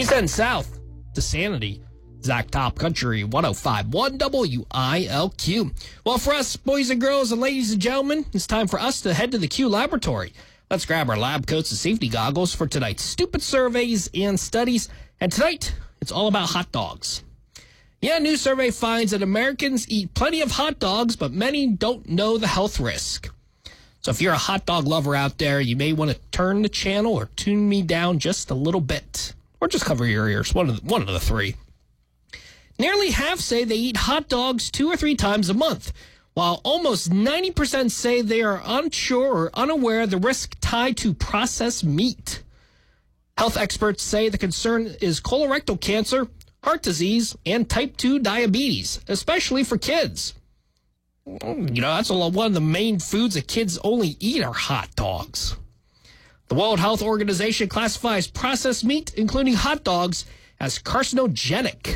He's heading south to Sanity. Zach Top Country 105.1 WILQ. Well, for us, boys and girls and ladies and gentlemen, it's time for us to head to the Q Laboratory. Let's grab our lab coats and safety goggles for tonight's stupid surveys and studies. And tonight, it's all about hot dogs. Yeah, a new survey finds that Americans eat plenty of hot dogs, but many don't know the health risk. So if you're a hot dog lover out there, you may want to turn the channel or tune me down just a little bit. Or just cover your ears, one of the three. Nearly half say they eat hot dogs 2 or 3 times a month, while almost 90% say they are unsure or unaware of the risk tied to processed meat. Health experts say the concern is colorectal cancer, heart disease, and type 2 diabetes, especially for kids. That's one of the main foods that kids only eat are hot dogs. The World Health Organization classifies processed meat, including hot dogs, as carcinogenic.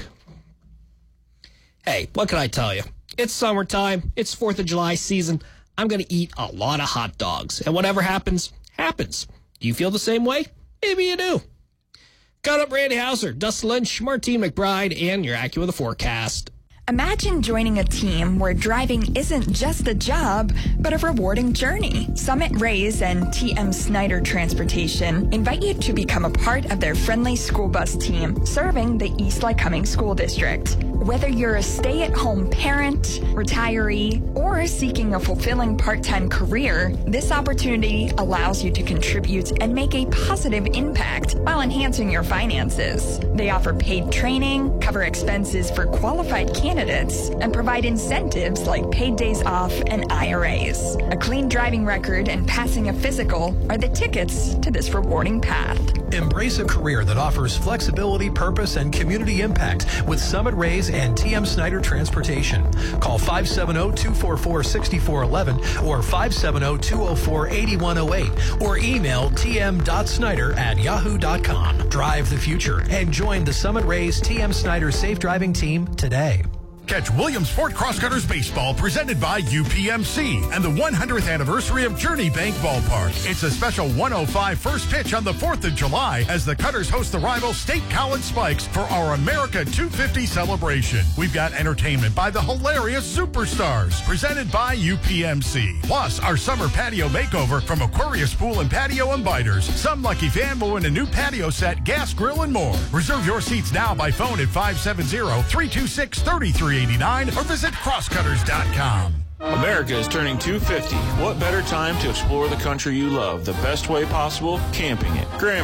Hey, what can I tell you? It's summertime. It's 4th of July season. I'm going to eat a lot of hot dogs. And whatever happens, happens. Do you feel the same way? Maybe you do. Got up Randy Hauser, Dustin Lynch, Martine McBride, and your AccuWeather forecast. Imagine joining a team where driving isn't just a job, but a rewarding journey. Summit Rays and TM Snyder Transportation invite you to become a part of their friendly school bus team serving the East Lycoming School District. Whether you're a stay-at-home parent, retiree, or seeking a fulfilling part-time career, this opportunity allows you to contribute and make a positive impact while enhancing your finances. They offer paid training, cover expenses for qualified candidates, and provide incentives like paid days off and IRAs. A clean driving record and passing a physical are the tickets to this rewarding path. Embrace a career that offers flexibility, purpose, and community impact with Summit Rays and TM Snyder Transportation. Call 570-244-6411 or 570-204-8108 or email tm.snyder@yahoo.com. Drive the future and join the Summit Rays TM Snyder Safe Driving Team today. Catch Williamsport Crosscutters Baseball presented by UPMC and the 100th anniversary of Journey Bank Ballpark. It's a special 105 first pitch on the 4th of July as the Cutters host the rival State College Spikes for our America 250 celebration. We've got entertainment by the hilarious Superstars presented by UPMC. Plus, our summer patio makeover from Aquarius Pool and Patio and Biters. Some lucky fan will win a new patio set, gas grill, and more. Reserve your seats now by phone at 570-326-3389 or visit crosscutters.com. America is turning 250. What better time to explore the country you love? The best way possible, camping it. Grand